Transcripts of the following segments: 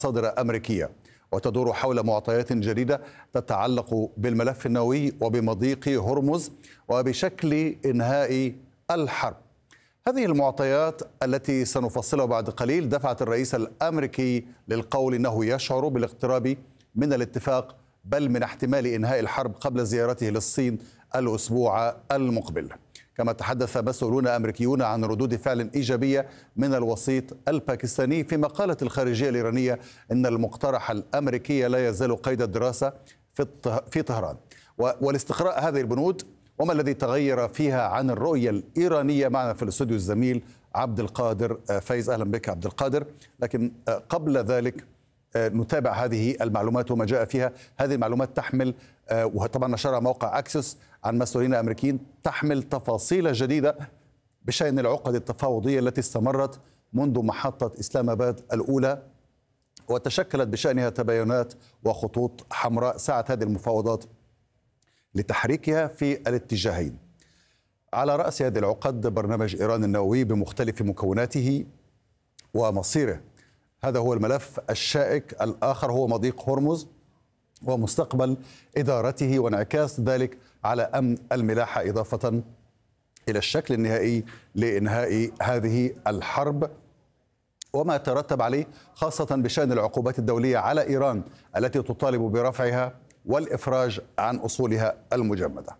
مصادر أمريكية وتدور حول معطيات جديدة تتعلق بالملف النووي وبمضيق هرمز وبشكل إنهاء الحرب. هذه المعطيات التي سنفصلها بعد قليل دفعت الرئيس الأمريكي للقول إنه يشعر بالاقتراب من الاتفاق، بل من احتمال إنهاء الحرب قبل زيارته للصين الأسبوع المقبل. كما تحدث مسؤولون أمريكيون عن ردود فعل إيجابية من الوسيط الباكستاني، فيما قالت الخارجية الإيرانية إن المقترح الأمريكي لا يزال قيد الدراسة في طهران. والاستقراء هذه البنود وما الذي تغير فيها عن الرؤية الإيرانية معنا في الاستوديو الزميل عبد القادر فايز. أهلا بك عبد القادر. لكن قبل ذلك نتابع هذه المعلومات وما جاء فيها. هذه المعلومات تحمل، وطبعا نشرها موقع أكسيوس عن مسؤولين أمريكيين، تحمل تفاصيل جديدة بشأن العقد التفاوضية التي استمرت منذ محطة إسلام آباد الأولى، وتشكلت بشأنها تباينات وخطوط حمراء سعت هذه المفاوضات لتحريكها في الاتجاهين. على رأس هذه العقد برنامج إيران النووي بمختلف مكوناته ومصيره. هذا هو الملف الشائك. الآخر هو مضيق هرمز ومستقبل إدارته وانعكاس ذلك على أمن الملاحة، إضافة إلى الشكل النهائي لإنهاء هذه الحرب وما ترتب عليه، خاصة بشأن العقوبات الدولية على إيران التي تطالب برفعها والإفراج عن أصولها المجمدة.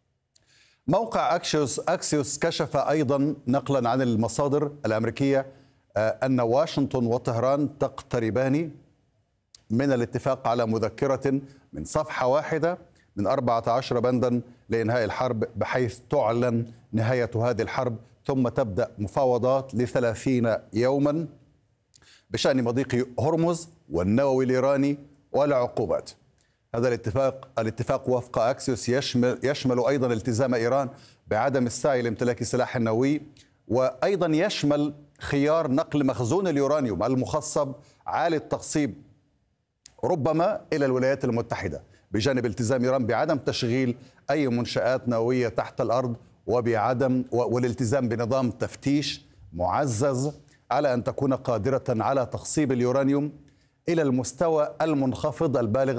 موقع أكسيوس كشف أيضا نقلا عن المصادر الأمريكية أن واشنطن وطهران تقتربان من الاتفاق على مذكرة من صفحة واحدة من 14 بندا لإنهاء الحرب، بحيث تعلن نهاية هذه الحرب ثم تبدأ مفاوضات ل30 يوما بشأن مضيق هرمز والنووي الإيراني والعقوبات. هذا الاتفاق وفق أكسيوس يشمل أيضا التزام إيران بعدم السعي لامتلاك سلاح نووي، وأيضا يشمل خيار نقل مخزون اليورانيوم المخصب عالي التخصيب ربما إلى الولايات المتحدة، بجانب التزام إيران بعدم تشغيل أي منشآت نووية تحت الأرض والالتزام بنظام تفتيش معزز على أن تكون قادرة على تخصيب اليورانيوم إلى المستوى المنخفض البالغ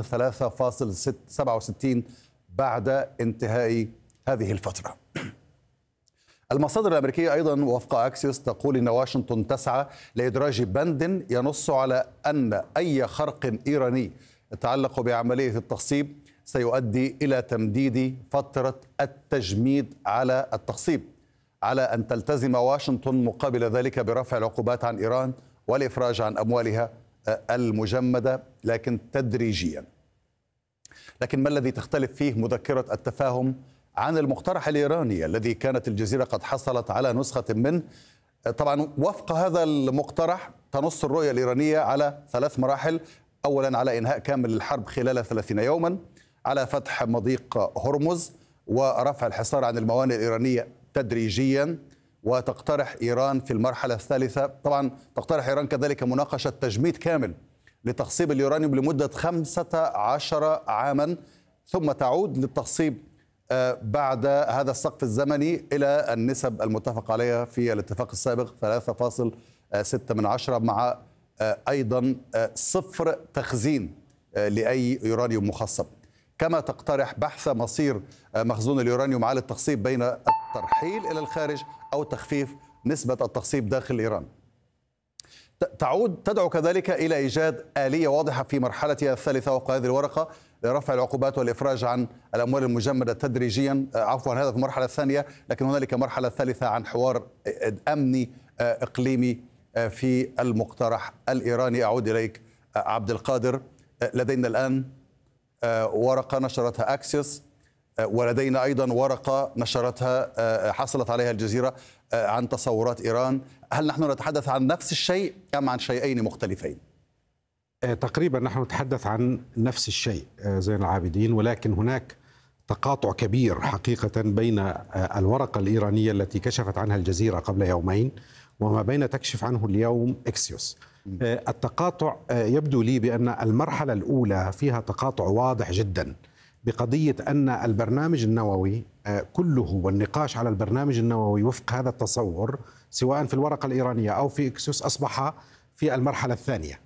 3.67 بعد انتهاء هذه الفترة. المصادر الأمريكية أيضا وفق أكسيوس تقول إن واشنطن تسعى لإدراج بند ينص على أن أي خرق إيراني يتعلق بعملية التخصيب سيؤدي إلى تمديد فترة التجميد على التخصيب، على أن تلتزم واشنطن مقابل ذلك برفع العقوبات عن إيران والإفراج عن أموالها المجمدة، لكن تدريجيا. لكن ما الذي تختلف فيه مذكرة التفاهم عن المقترح الإيراني الذي كانت الجزيرة قد حصلت على نسخة منه؟ طبعا وفق هذا المقترح تنص الرؤية الإيرانية على 3 مراحل. أولا على إنهاء كامل الحرب خلال 30 يوما، على فتح مضيق هرمز ورفع الحصار عن الموانئ الإيرانية تدريجيا، وتقترح إيران في المرحلة الثالثة، طبعا تقترح إيران كذلك مناقشة تجميد كامل لتخصيب اليورانيوم لمدة 15 عاما، ثم تعود للتخصيب بعد هذا السقف الزمني إلى النسب المتفق عليها في الاتفاق السابق 3.6 مع أيضا 0 تخزين لأي يورانيوم مخصب. كما تقترح بحث مصير مخزون اليورانيوم على التخصيب بين الترحيل إلى الخارج أو تخفيف نسبة التخصيب داخل إيران. تدعو كذلك إلى إيجاد آلية واضحة في مرحلتها الثالثة وفق هذه الورقة لرفع العقوبات والإفراج عن الأموال المجمدة تدريجيا. عفوا، هذا في المرحلة الثانية، لكن هنالك مرحلة ثالثة عن حوار أمني إقليمي في المقترح الإيراني. أعود إليك عبد القادر. لدينا الآن ورقة نشرتها أكسيوس، ولدينا أيضا ورقة نشرتها حصلت عليها الجزيرة عن تصورات إيران. هل نحن نتحدث عن نفس الشيء أم عن شيئين مختلفين؟ تقريبا نحن نتحدث عن نفس الشيء زين العابدين، ولكن هناك تقاطع كبير حقيقة بين الورقة الإيرانية التي كشفت عنها الجزيرة قبل يومين وما بين تكشف عنه اليوم إكسيوس. التقاطع يبدو لي بأن المرحلة الأولى فيها تقاطع واضح جدا بقضية أن البرنامج النووي كله والنقاش على البرنامج النووي وفق هذا التصور سواء في الورقة الإيرانية أو في إكسيوس أصبح في المرحلة الثانية.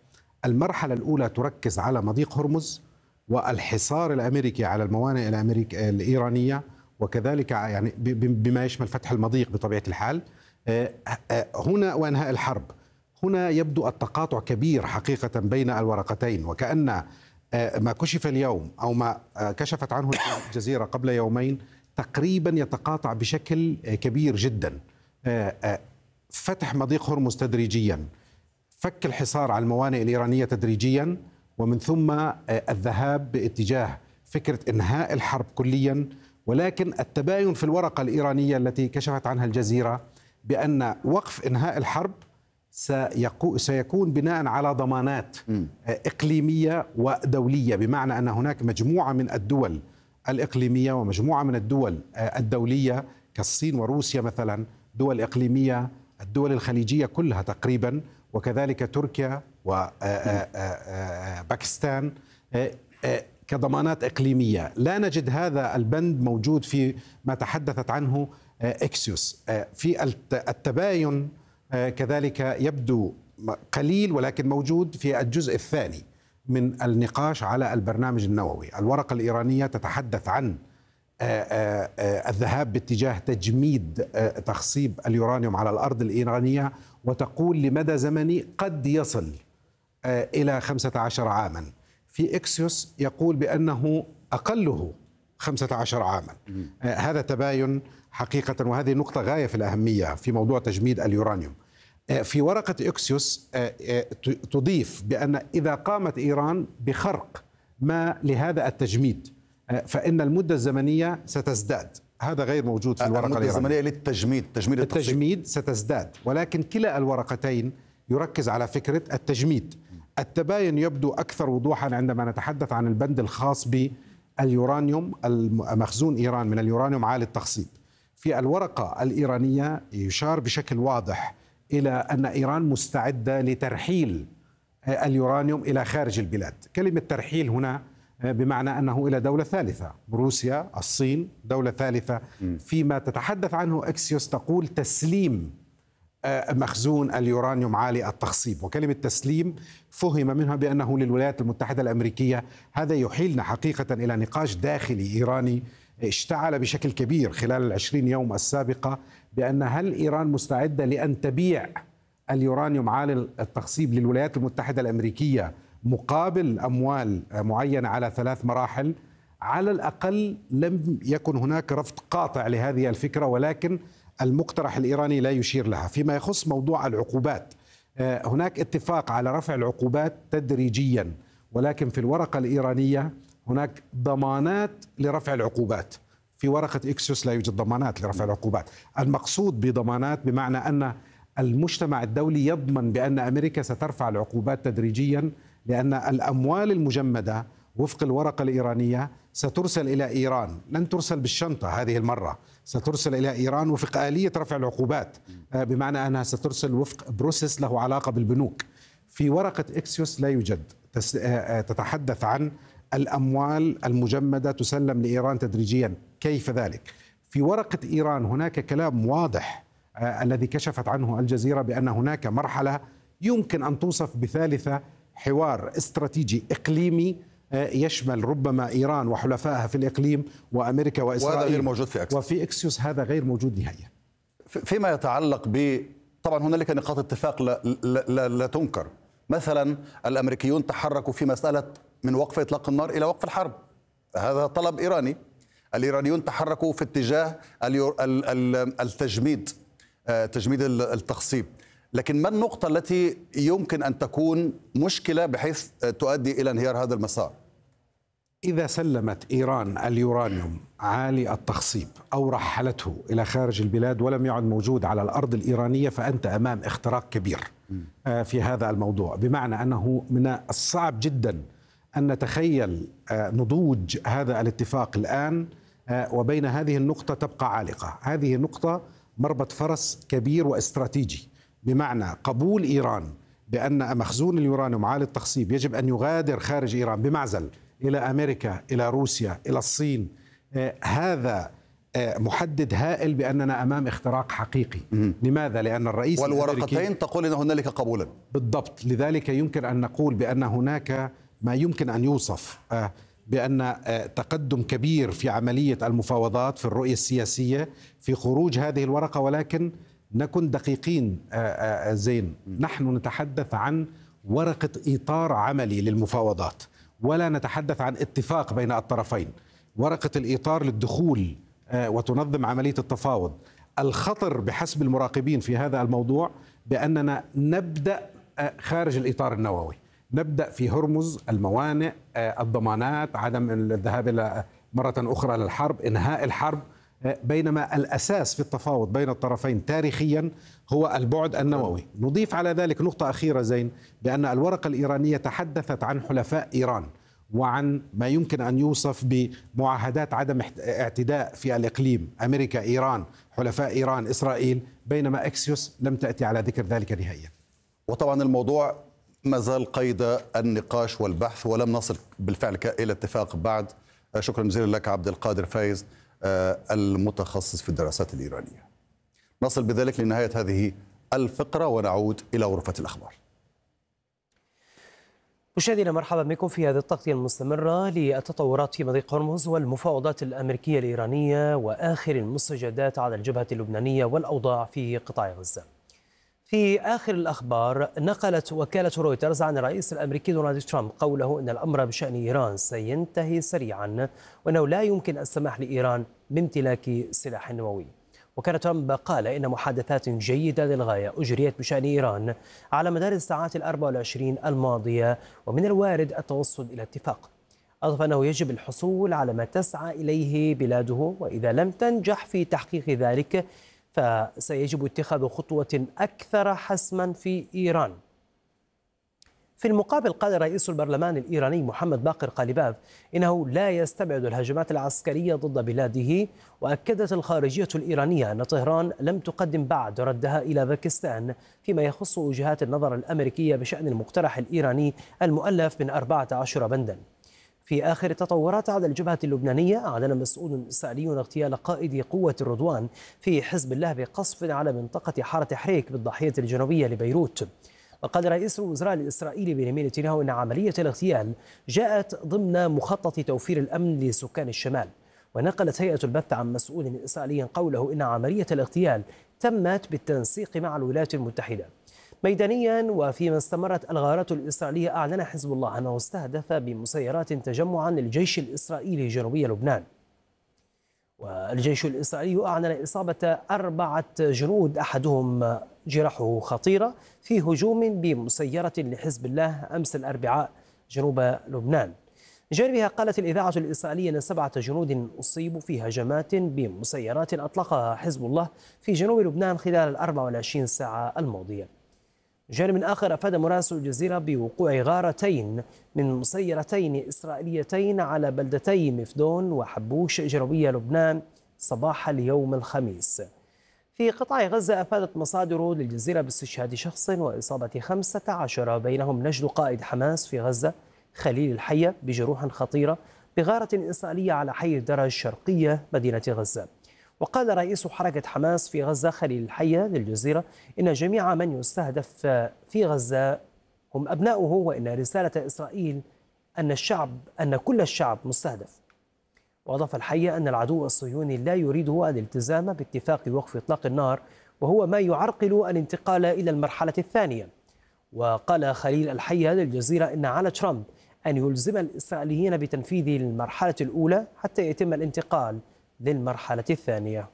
المرحلة الأولى تركز على مضيق هرمز والحصار الأمريكي على الموانئ الإيرانية، وكذلك يعني بما يشمل فتح المضيق بطبيعة الحال هنا وإنهاء الحرب. هنا يبدو التقاطع كبير حقيقة بين الورقتين، وكأن ما كشف اليوم أو ما كشفت عنه الجزيرة قبل يومين تقريبا يتقاطع بشكل كبير جدا. فتح مضيق هرمز تدريجيا، فك الحصار على الموانئ الإيرانية تدريجيا، ومن ثم الذهاب باتجاه فكرة إنهاء الحرب كليا. ولكن التباين في الورقة الإيرانية التي كشفت عنها الجزيرة بأن وقف إنهاء الحرب سيكون بناء على ضمانات إقليمية ودولية، بمعنى أن هناك مجموعة من الدول الإقليمية ومجموعة من الدول الدولية كالصين وروسيا مثلا، دول إقليمية، الدول الخليجية كلها تقريبا، وكذلك تركيا وباكستان كضمانات إقليمية. لا نجد هذا البند موجود في ما تحدثت عنه إكسيوس. في التباين كذلك يبدو قليل ولكن موجود في الجزء الثاني من النقاش على البرنامج النووي. الورقة الإيرانية تتحدث عن الذهاب باتجاه تجميد تخصيب اليورانيوم على الأرض الإيرانية، وتقول لمدى زمني قد يصل إلى 15 عاما. في إكسيوس يقول بأنه أقله 15 عاما. هذا تباين حقيقة، وهذه نقطة غاية في الأهمية في موضوع تجميد اليورانيوم. في ورقة إكسيوس تضيف بأن إذا قامت إيران بخرق ما لهذا التجميد فإن المدة الزمنية ستزداد. هذا غير موجود في الورقة الإيرانية. المدة الزمنية للتجميد، التجميد ستزداد، ولكن كلا الورقتين يركز على فكرة التجميد. التباين يبدو أكثر وضوحا عندما نتحدث عن البند الخاص باليورانيوم المخزون إيران من اليورانيوم عالي التخصيب. في الورقة الإيرانية يشار بشكل واضح إلى أن إيران مستعدة لترحيل اليورانيوم إلى خارج البلاد. كلمة ترحيل هنا بمعنى أنه إلى دولة ثالثة، روسيا، الصين، دولة ثالثة. فيما تتحدث عنه إكسيوس تقول تسليم مخزون اليورانيوم عالي التخصيب، وكلمة تسليم فهم منها بأنه للولايات المتحدة الأمريكية. هذا يحيلنا حقيقة إلى نقاش داخلي إيراني اشتعل بشكل كبير خلال 20 يوم السابقة، بأن هل إيران مستعدة لأن تبيع اليورانيوم عالي التخصيب للولايات المتحدة الأمريكية مقابل أموال معينة على 3 مراحل. على الأقل لم يكن هناك رفض قاطع لهذه الفكرة، ولكن المقترح الإيراني لا يشير لها. فيما يخص موضوع العقوبات، هناك اتفاق على رفع العقوبات تدريجيا، ولكن في الورقة الإيرانية هناك ضمانات لرفع العقوبات. في ورقة إكسيوس لا يوجد ضمانات لرفع العقوبات. المقصود بضمانات بمعنى أن المجتمع الدولي يضمن بأن أمريكا سترفع العقوبات تدريجيا، لأن الأموال المجمدة وفق الورقة الإيرانية سترسل إلى إيران، لن ترسل بالشنطة هذه المرة، سترسل إلى إيران وفق آلية رفع العقوبات، بمعنى أنها سترسل وفق بروسيس له علاقة بالبنوك. في ورقة إكسيوس لا يوجد، تتحدث عن الأموال المجمدة تسلم لإيران تدريجيا. كيف ذلك؟ في ورقة إيران هناك كلام واضح الذي كشفت عنه الجزيرة بأن هناك مرحلة يمكن أن توصف بثالثة، حوار استراتيجي إقليمي يشمل ربما إيران وحلفائها في الإقليم وأمريكا وإسرائيل، وهذا غير موجود في إكسيوس. وفي إكسيوس هذا غير موجود نهائيا. فيما يتعلق طبعا هنالك نقاط اتفاق لا تنكر. مثلا الأمريكيون تحركوا في مسألة من وقف إطلاق النار إلى وقف الحرب، هذا طلب إيراني. الإيرانيون تحركوا في اتجاه التجميد، تجميد التخصيب. لكن ما النقطة التي يمكن أن تكون مشكلة بحيث تؤدي إلى انهيار هذا المسار؟ إذا سلمت إيران اليورانيوم عالي التخصيب أو رحلته إلى خارج البلاد ولم يعد موجود على الأرض الإيرانية، فأنت أمام اختراق كبير في هذا الموضوع. بمعنى أنه من الصعب جدا أن نتخيل نضوج هذا الاتفاق الآن وبين هذه النقطة تبقى عالقة. هذه نقطة مربط فرس كبير واستراتيجي، بمعنى قبول إيران بأن مخزون اليورانيوم عالي التخصيب يجب أن يغادر خارج إيران بمعزل إلى أمريكا، إلى روسيا، إلى الصين. هذا محدد هائل بأننا أمام اختراق حقيقي. لماذا؟ لأن الرئيس والورقتين تقول أن هنالك قبولا. بالضبط، لذلك يمكن أن نقول بأن هناك ما يمكن أن يوصف بأن تقدم كبير في عملية المفاوضات في الرؤية السياسية في خروج هذه الورقة. ولكن نكن دقيقين زين، نحن نتحدث عن ورقة إطار عملي للمفاوضات ولا نتحدث عن اتفاق بين الطرفين. ورقة الإطار للدخول وتنظم عملية التفاوض. الخطر بحسب المراقبين في هذا الموضوع بأننا نبدأ خارج الإطار النووي، نبدأ في هرمز، الموانئ، الضمانات، عدم الذهاب إلى مرة أخرى للحرب، إنهاء الحرب، بينما الأساس في التفاوض بين الطرفين تاريخيا هو البعد النووي. نضيف على ذلك نقطة أخيرة زين، بأن الورقة الإيرانية تحدثت عن حلفاء إيران وعن ما يمكن أن يوصف بمعاهدات عدم اعتداء في الإقليم، أمريكا، إيران، حلفاء إيران، إسرائيل، بينما إكسيوس لم تأتي على ذكر ذلك نهائيا. وطبعا الموضوع ما زال قيد النقاش والبحث ولم نصل بالفعل إلى اتفاق بعد. شكرا جزيلا لك عبد القادر فايز المتخصص في الدراسات الإيرانية. نصل بذلك لنهاية هذه الفقرة ونعود إلى غرفة الأخبار. مشاهدينا مرحبا بكم في هذه التغطية المستمرة للتطورات في مضيق هرمز والمفاوضات الأمريكية الإيرانية وآخر المستجدات على الجبهة اللبنانية والأوضاع في قطاع غزة. في آخر الأخبار، نقلت وكالة رويترز عن الرئيس الأمريكي دونالد ترامب قوله إن الأمر بشأن إيران سينتهي سريعا وأنه لا يمكن السماح لإيران بامتلاك سلاح نووي. وكان ترامب قال إن محادثات جيدة للغاية أجريت بشأن إيران على مدار الساعات 24 الماضية ومن الوارد التوصل إلى اتفاق. أضاف أنه يجب الحصول على ما تسعى إليه بلاده، وإذا لم تنجح في تحقيق ذلك فسيجب اتخاذ خطوة أكثر حسما في إيران. في المقابل، قال رئيس البرلمان الإيراني محمد باقر قالباف إنه لا يستبعد الهجمات العسكرية ضد بلاده. وأكدت الخارجية الإيرانية أن طهران لم تقدم بعد ردها إلى باكستان فيما يخص وجهات النظر الأمريكية بشأن المقترح الإيراني المؤلف من 14 بندا. في آخر التطورات على الجبهة اللبنانية، أعلن مسؤول إسرائيلي اغتيال قائد قوة الرضوان في حزب الله بقصف على منطقة حارة حريك بالضاحية الجنوبية لبيروت. وقال رئيس الوزراء الإسرائيلي بنيامين نتنياهو إن عملية الاغتيال جاءت ضمن مخطط توفير الأمن لسكان الشمال. ونقلت هيئة البث عن مسؤول إسرائيلي قوله إن عملية الاغتيال تمت بالتنسيق مع الولايات المتحدة. ميدانيا، وفيما استمرت الغارات الإسرائيلية، أعلن حزب الله أنه استهدف بمسيرات تجمعا للجيش الإسرائيلي جنوبي لبنان. والجيش الإسرائيلي أعلن إصابة 4 جنود أحدهم جراحه خطيرة في هجوم بمسيرة لحزب الله أمس الأربعاء جنوب لبنان. جانبها، قالت الإذاعة الإسرائيلية أن 7 جنود أصيبوا في هجمات بمسيرات أطلقها حزب الله في جنوب لبنان خلال 24 ساعة الماضية. جانب آخر، أفاد مراسل الجزيرة بوقوع غارتين من مسيرتين إسرائيليتين على بلدتي مفدون وحبوش جنوبية لبنان صباح اليوم الخميس. في قطاع غزة، أفادت مصادر للجزيرة باستشهاد شخص وإصابة 15 بينهم نجل قائد حماس في غزة خليل الحية بجروح خطيرة بغارة إسرائيلية على حي درج شرقية مدينة غزة. وقال رئيس حركة حماس في غزة خليل الحية للجزيرة إن جميع من يستهدف في غزة هم أبناؤه، وإن رسالة إسرائيل أن كل الشعب مستهدف. وأضاف الحية أن العدو الصهيوني لا يريده الالتزام باتفاق وقف إطلاق النار، وهو ما يعرقل الانتقال إلى المرحلة الثانية. وقال خليل الحية للجزيرة إن على ترامب أن يلزم الإسرائيليين بتنفيذ المرحلة الأولى حتى يتم الانتقال للمرحلة الثانية.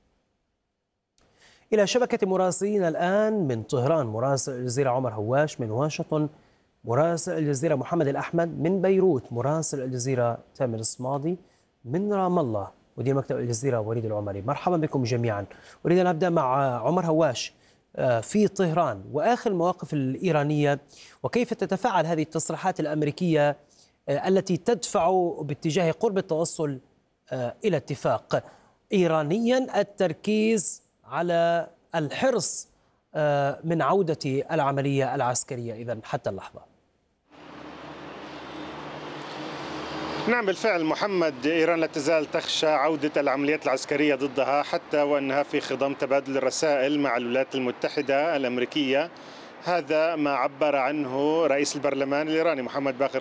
إلى شبكة مراسلين الآن من طهران، مراسل الجزيرة عمر هواش، من واشنطن مراسل الجزيرة محمد الأحمد، من بيروت مراسل الجزيرة تامر الصمادي، من رام الله مدير مكتب الجزيرة وليد العمري. مرحبا بكم جميعا. أريد أن أبدأ مع عمر هواش في طهران وآخر المواقف الإيرانية، وكيف تتفاعل هذه التصريحات الأمريكية التي تدفع باتجاه قرب التوصل إلى اتفاق. إيرانيا التركيز على الحرص من عودة العملية العسكرية إذن حتى اللحظة. نعم بالفعل محمد، إيران لا تزال تخشى عودة العمليات العسكرية ضدها حتى وأنها في خضم تبادل الرسائل مع الولايات المتحدة الأمريكية. هذا ما عبر عنه رئيس البرلمان الإيراني محمد باقر